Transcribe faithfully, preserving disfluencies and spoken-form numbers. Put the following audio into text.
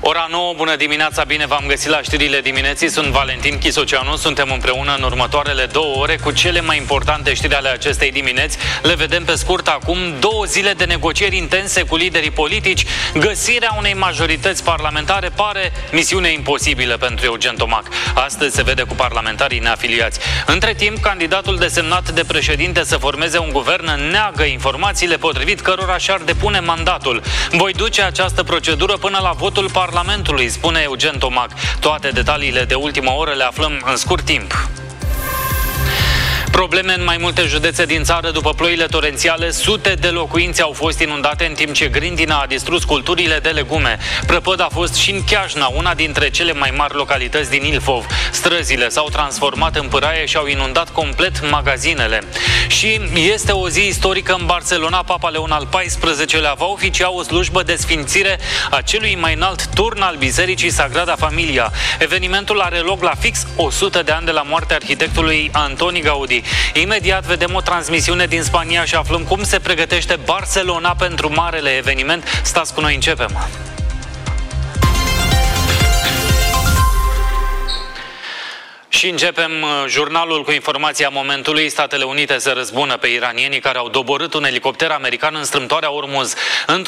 Ora nouă, bună dimineața, bine v-am găsit la știrile dimineții, sunt Valentin Chisoceanu, suntem împreună în următoarele două ore cu cele mai importante știri ale acestei dimineți. Le vedem pe scurt acum, două zile de negocieri intense cu liderii politici, găsirea unei majorități parlamentare pare misiune imposibilă pentru Eugen Tomac. Astăzi se vede cu parlamentarii neafiliați. Între timp, candidatul desemnat de președinte să formeze un guvern neagă informațiile potrivit cărora și-ar depune mandatul. Voi duce această procedură până la votul Parlamentului. Parlamentului, spune Eugen Tomac. Toate detaliile de ultimă oră le aflăm în scurt timp. Probleme în mai multe județe din țară după ploile torențiale, sute de locuințe au fost inundate în timp ce grindina a distrus culturile de legume. Prăpăd a fost și în Chiajna, una dintre cele mai mari localități din Ilfov. Străzile s-au transformat în pâraie și au inundat complet magazinele. Și este o zi istorică în Barcelona. Papa Leon al paisprezecelea va oficia o slujbă de sfințire a celui mai înalt turn al Bisericii Sagrada Familia. Evenimentul are loc la fix o sută de ani de la moartea arhitectului Antoni Gaudi. Imediat vedem o transmisiune din Spania și aflăm cum se pregătește Barcelona pentru marele eveniment. Stați cu noi, începem! Și începem jurnalul cu informația momentului. Statele Unite se răzbună pe iranienii care au doborât un elicopter american în strâmtoarea Ormuz.